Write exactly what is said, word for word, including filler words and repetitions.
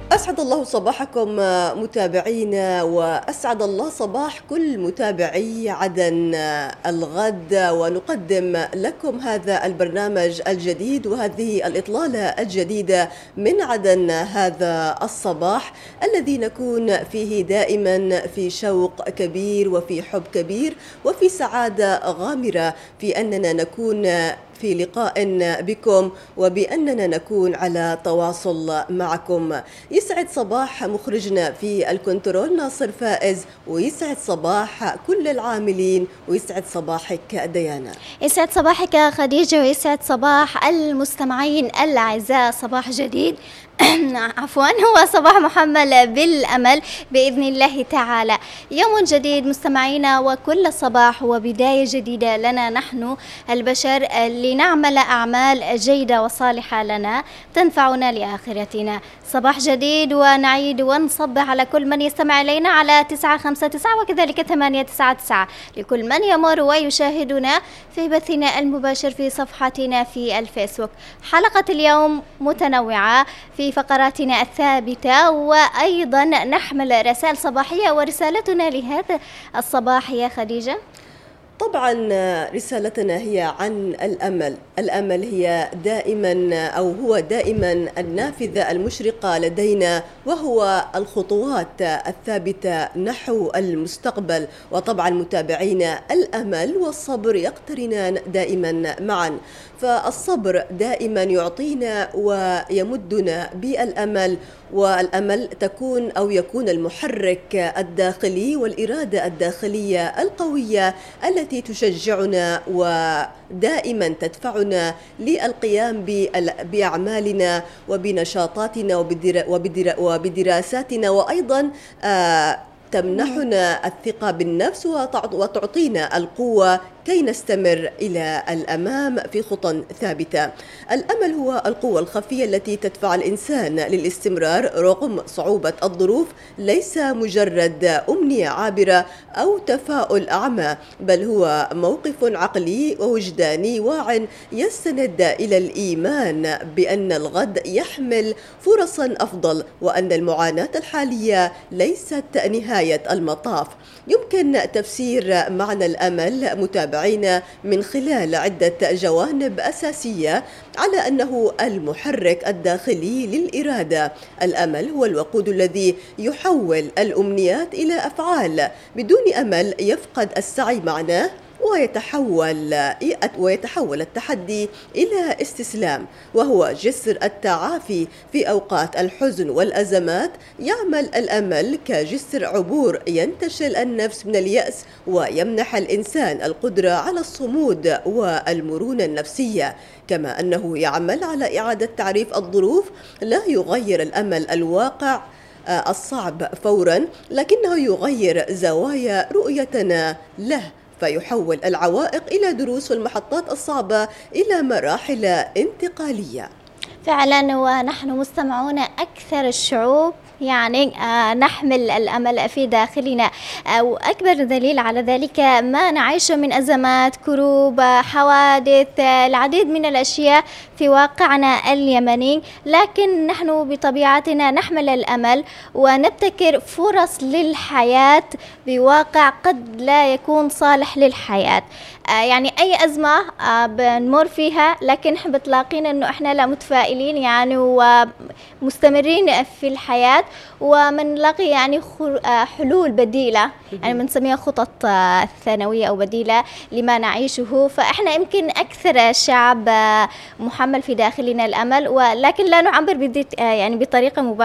أسعد الله صباحكم متابعينا، وأسعد الله صباح كل متابعي عدن الغد، ونقدم لكم هذا البرنامج الجديد وهذه الإطلالة الجديدة من عدن هذا الصباح الذي نكون فيه دائما في شوق كبير وفي حب كبير وفي سعادة غامرة في أننا نكون في لقاء بكم وبأننا نكون على تواصل معكم. يسعد صباح مخرجنا في الكنترول ناصر فائز، ويسعد صباح كل العاملين، ويسعد صباحك ديانا. يسعد صباحك خديجة، ويسعد صباح المستمعين الأعزاء. صباح جديد عفوا هو صباح محمل بالأمل بإذن الله تعالى. يوم جديد مستمعينا، وكل صباح وبداية جديدة لنا نحن البشر لنعمل أعمال جيدة وصالحة لنا تنفعنا لآخرتنا. صباح جديد، ونعيد ونصبح على كل من يستمع إلينا على تسعة خمسة تسعة وكذلك ثمانية تسعة تسعة، لكل من يمر ويشاهدنا في بثنا المباشر في صفحتنا في الفيسبوك. حلقة اليوم متنوعة في فقراتنا الثابتة، وأيضا نحمل رسائل صباحية، ورسالتنا لهذا الصباح يا خديجة طبعا رسالتنا هي عن الأمل. الأمل هي دائما أو هو دائما النافذة المشرقة لدينا، وهو الخطوات الثابتة نحو المستقبل. وطبعا متابعينا، الأمل والصبر يقترنان دائما معا، فالصبر دائما يعطينا ويمدنا بالأمل، والأمل تكون أو يكون المحرك الداخلي والإرادة الداخلية القوية التي تشجعنا ودائما تدفعنا للقيام بأعمالنا وبنشاطاتنا وبدراساتنا، وأيضا آه تمنحنا الثقة بالنفس وتعطينا القوة كي نستمر إلى الأمام في خطى ثابتة. الأمل هو القوة الخفية التي تدفع الإنسان للاستمرار رغم صعوبة الظروف، ليس مجرد أمنية عابرة أو تفاؤل أعمى، بل هو موقف عقلي ووجداني واع يستند إلى الإيمان بأن الغد يحمل فرصا أفضل، وأن المعاناة الحالية ليست نهاية المطاف. يمكن تفسير معنى الأمل متابعينا من خلال عدة جوانب أساسية، على أنه المحرك الداخلي للإرادة. الأمل هو الوقود الذي يحول الأمنيات إلى أفعال. بدون أمل يفقد السعي معناه، ويتحول ويتحول التحدي إلى استسلام، وهو جسر التعافي في أوقات الحزن والأزمات. يعمل الأمل كجسر عبور ينتشل النفس من اليأس، ويمنح الإنسان القدرة على الصمود والمرونة النفسية، كما أنه يعمل على إعادة تعريف الظروف. لا يغير الأمل الواقع الصعب فورا، لكنه يغير زوايا رؤيتنا له، فيحول العوائق إلى دروس والمحطات الصعبة إلى مراحل انتقالية. فعلا، ونحن مستمعون أكثر الشعوب يعني آه نحمل الأمل في داخلنا، أو أكبر دليل على ذلك ما نعيشه من أزمات، كروب، حوادث، آه العديد من الأشياء في واقعنا اليمني، لكن نحن بطبيعتنا نحمل الأمل ونبتكر فرص للحياة بواقع قد لا يكون صالح للحياة. آه يعني أي أزمة آه بنمر فيها، لكن بتلاقينا أنه إحنا لا متفائلين يعني ومستمرين في الحياة، ومنلاقي يعني حلول بديلة، يعني بنسميها خطط ثانوية أو بديلة لما نعيشه. فإحنا يمكن أكثر شعب محمل في داخلنا الأمل، ولكن لا نعبر يعني بطريقة مباشرة